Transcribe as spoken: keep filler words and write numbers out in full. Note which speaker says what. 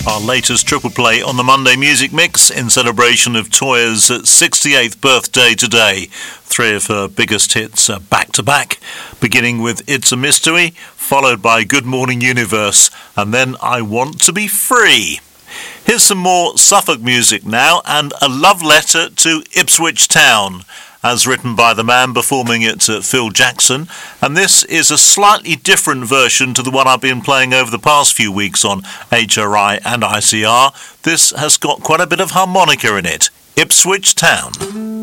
Speaker 1: Our latest triple play on the Monday Music Mix in celebration of Toyah's sixty-eighth birthday today. Three of her biggest hits are back-to-back, beginning with It's a Mystery, followed by Good Morning Universe, and then I Want to Be Free. Here's some more Suffolk music now, and a love letter to Ipswich Town, as written by the man performing it, uh, Phil Jackson, and this is a slightly different version to the one I've been playing over the past few weeks on H R I and I C R. This has got quite a bit of harmonica in it. Ipswich Town.